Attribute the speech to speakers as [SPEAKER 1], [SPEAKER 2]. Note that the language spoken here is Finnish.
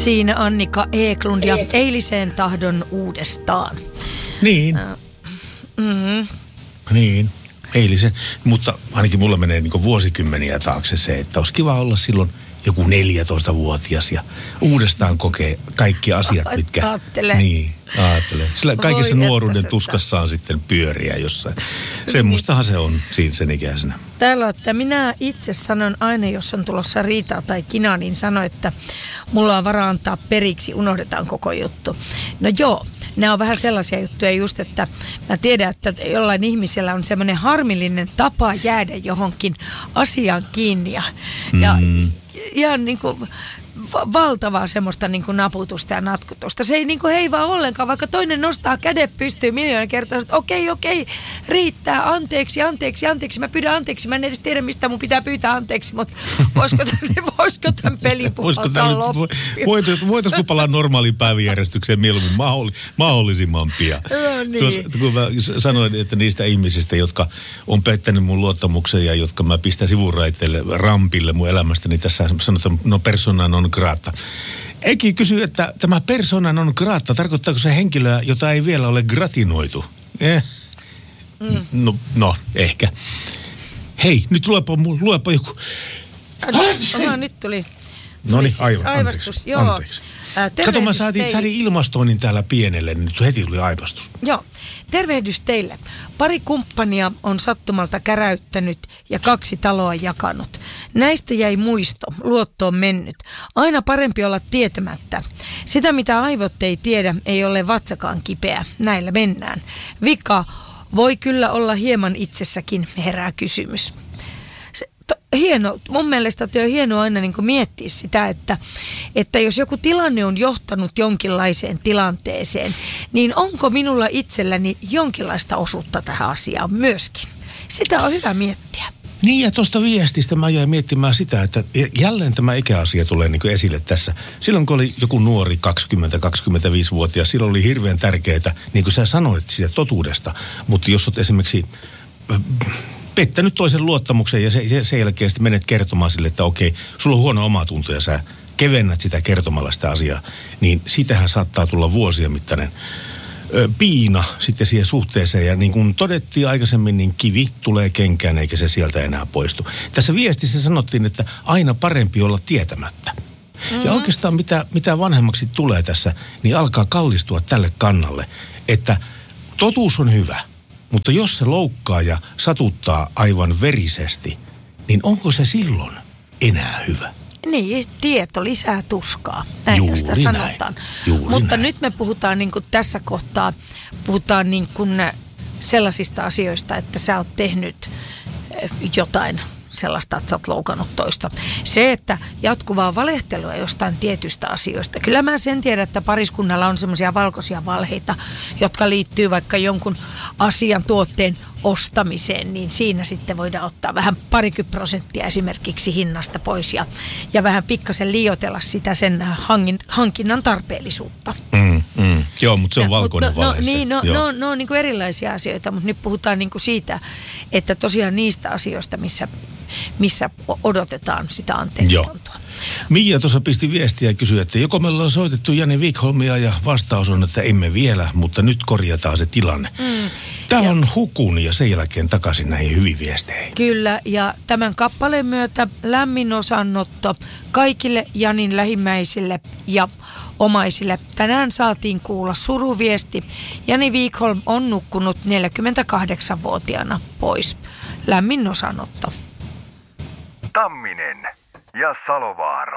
[SPEAKER 1] Siinä Annika Eklund ja eiliseen tahdon uudestaan.
[SPEAKER 2] Niin. Niin, eilisen. Mutta ainakin mulla menee niin vuosikymmeniä taakse se, että olisi kiva olla silloin joku 14-vuotias ja uudestaan kokee kaikki asiat, mitkä...
[SPEAKER 1] Aattele.
[SPEAKER 2] Niin, aattele. Sillä kaikessa nuoruuden tuskassaan sitten pyöriä jossain. Semmoistahan se on siinä sen ikäisenä.
[SPEAKER 1] Täällä, että minä itse sanon aina, jos on tulossa riitaa tai kinaa, niin sano, että mulla on varaa antaa periksi, unohdetaan koko juttu. No joo, nämä on vähän sellaisia juttuja just, että mä tiedän, että jollain ihmisellä on semmoinen harmillinen tapa jäädä johonkin asiaan kiinni ja niin kuin valtavaa semmoista niin kuin naputusta ja natkutusta. Se ei niin kuin heivaa ollenkaan, vaikka toinen nostaa kädet pystyyn miljoona kertaa, että okei, riittää, anteeksi, mä pyydän anteeksi, mä en edes tiedä, mistä mun pitää pyytää anteeksi, mutta voisiko tämän pelin puhaltaa loppuun?
[SPEAKER 2] Voitaisiko palaa normaaliin päiväjärjestykseen mieluummin mahdollisimman pian?
[SPEAKER 1] No niin.
[SPEAKER 2] Kun mä sanoin, että niistä ihmisistä, jotka on pettänyt mun luottamuksen ja jotka mä pistän sivuraiteille, rampille mun elämästä, niin tässä sanotaan, no persona non grata. Eki kysyy, että tämä persona non grata, tarkoittaako se henkilöä, jota ei vielä ole gratinoitu? No, ehkä. Hei, nyt luepa joku.
[SPEAKER 1] Nyt tuli.
[SPEAKER 2] No niin,
[SPEAKER 1] aivastus.
[SPEAKER 2] Anteeksi. Kato, mä saatiin ilmastoinnin täällä pienelle, niin nyt heti tuli aivastus.
[SPEAKER 1] Joo, tervehdys teille. Pari kumppania on sattumalta käräyttänyt ja 2 taloa jakanut. Näistä jäi muisto, luotto on mennyt. Aina parempi olla tietämättä. Sitä, mitä aivot ei tiedä, ei ole vatsakaan kipeä. Näillä mennään. Vika voi kyllä olla hieman itsessäkin, herää kysymys. Hieno, mun mielestä on hienoa aina niin kuin miettiä sitä, että jos joku tilanne on johtanut jonkinlaiseen tilanteeseen, niin onko minulla itselläni jonkinlaista osuutta tähän asiaan myöskin? Sitä on hyvä miettiä.
[SPEAKER 2] Niin ja tuosta viestistä mä jäin miettimään sitä, että jälleen tämä ikäasia tulee niin kuin esille tässä. Silloin kun oli joku nuori 20-25-vuotias, silloin oli hirveän tärkeää, niin kuin sä sanoit siitä totuudesta, mutta jos olet esimerkiksi pettänyt toisen luottamuksen ja sen jälkeen sitten menet kertomaan sille, että okei, sulla on huono omatunto ja sä kevennät sitä kertomalla sitä asiaa, niin sitähän saattaa tulla vuosien mittainen piina sitten siihen suhteeseen. Ja niin kuin todettiin aikaisemmin, niin kivi tulee kenkään eikä se sieltä enää poistu. Tässä viestissä sanottiin, että aina parempi olla tietämättä. Ja oikeastaan mitä vanhemmaksi tulee tässä, niin alkaa kallistua tälle kannalle, että totuus on hyvä. Mutta jos se loukkaa ja satuttaa aivan verisesti, niin onko se silloin enää hyvä?
[SPEAKER 1] Niin, tieto lisää tuskaa. Näin sitä sanotaan. Mutta nyt me puhutaan niin kuin tässä kohtaa, puhutaan niin kuin sellaisista asioista, että sä oot tehnyt jotain sellaista, että sä oot loukannut toista. Se, että jatkuvaa valehtelua jostain tietystä asioista. Kyllä mä sen tiedän, että pariskunnalla on semmoisia valkoisia valheita, jotka liittyy vaikka jonkun asian tuotteen ostamiseen, niin siinä sitten voidaan ottaa vähän 20% esimerkiksi hinnasta pois ja vähän pikkasen liioitella sitä sen hankinnan tarpeellisuissa.
[SPEAKER 2] Joo, mutta se on valkoinen valhe.
[SPEAKER 1] No on niin kuin erilaisia asioita, mutta nyt puhutaan niin kuin siitä, että tosiaan niistä asioista, missä odotetaan sitä anteeksiantoa.
[SPEAKER 2] Mia tuossa pisti viestiä ja kysyi, että joko meillä on soitettu Jani Wikholmia ja vastaus on, että emme vielä, mutta nyt korjataan se tilanne. Tämä on hukun ja sen jälkeen takaisin näihin hyviin viesteihin.
[SPEAKER 1] Kyllä, ja tämän kappaleen myötä lämmin osanotto kaikille Janin lähimmäisille ja omaisille. Tänään saatiin kuulla suruviesti. Jani Wikholm on nukkunut 48-vuotiaana pois. Lämmin osanotto.
[SPEAKER 3] Tamminen ja Salovaara.